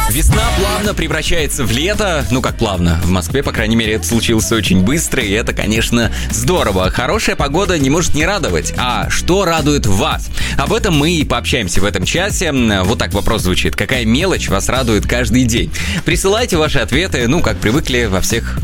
Весна плавно превращается в лето. Ну, как плавно. В Москве, по крайней мере, это случилось очень быстро, и это, конечно, здорово. Хорошая погода не может не радовать. А что радует вас? Об этом мы и пообщаемся в этом часе. Вот так вопрос звучит. Какая мелочь вас радует каждый день? Присылайте ваши ответы, ну, как привыкли во всех